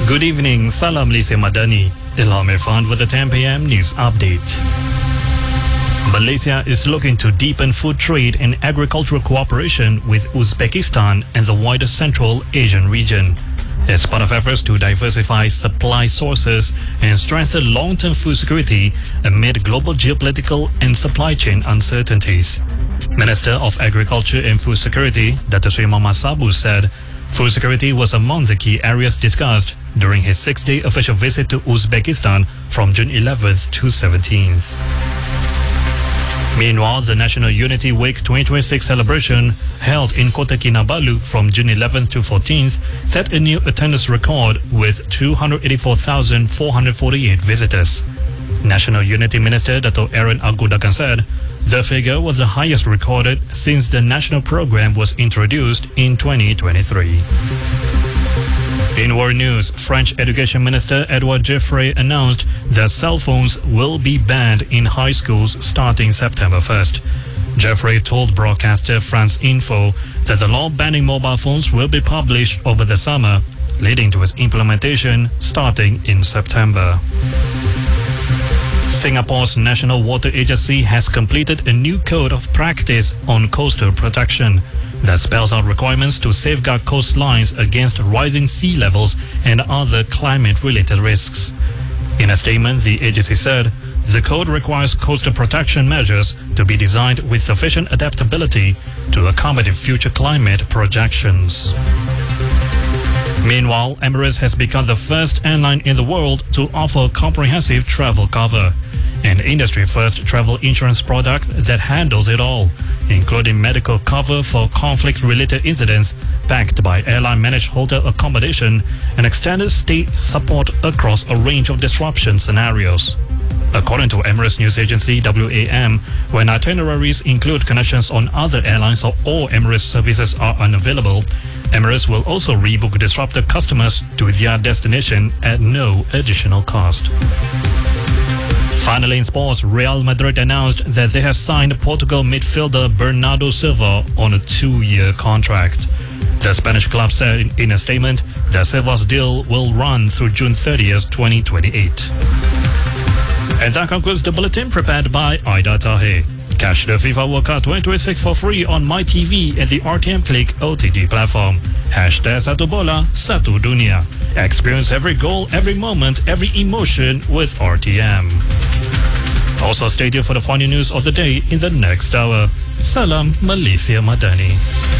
Good evening, Salam Malaysia Madani. Ilham Irfan with the 10 p.m. news update. Malaysia is looking to deepen food trade and agricultural cooperation with Uzbekistan and the wider Central Asian region, as part of efforts to diversify supply sources and strengthen long-term food security amid global geopolitical and supply chain uncertainties. Minister of Agriculture and Food Security, Dato Sri Muhammad Sabu, said food security was among the key areas discussed during his 6-day official visit to Uzbekistan from June 11th to 17th. Meanwhile, the National Unity Week 2026 celebration held in Kota Kinabalu from June 11th to 14th set a new attendance record with 284,448 visitors. National Unity Minister Dato Aaron Agudakan said the figure was the highest recorded since the national program was introduced in 2023. In world news, French Education Minister Edouard Geoffroy announced that cell phones will be banned in high schools starting September 1st. Geoffroy told broadcaster France Info that the law banning mobile phones will be published over the summer, leading to its implementation starting in September. Singapore's National Water Agency has completed a new code of practice on coastal protection that spells out requirements to safeguard coastlines against rising sea levels and other climate-related risks. In a statement, the agency said the code requires coastal protection measures to be designed with sufficient adaptability to accommodate future climate projections. Meanwhile, Emirates has become the first airline in the world to offer comprehensive travel cover, an industry-first travel insurance product that handles it all, including medical cover for conflict-related incidents, backed by airline-managed hotel accommodation and extended stay support across a range of disruption scenarios. According to Emirates news agency WAM, when itineraries include connections on other airlines or all Emirates services are unavailable, Emirates will also rebook disrupted customers to their destination at no additional cost. Finally, in sports, Real Madrid announced that they have signed Portugal midfielder Bernardo Silva on a 2-year contract. The Spanish club said in a statement that Silva's deal will run through June 30th, 2028. And that concludes the bulletin prepared by Aida Tahir. Catch the FIFA World Cup 2026 for free on MyTV and the RTM Click OTT platform. #Satu Bola, Satu Dunia. Experience every goal, every moment, every emotion with RTM. Also stay tuned for the final news of the day in the next hour. Salam Malaysia Madani.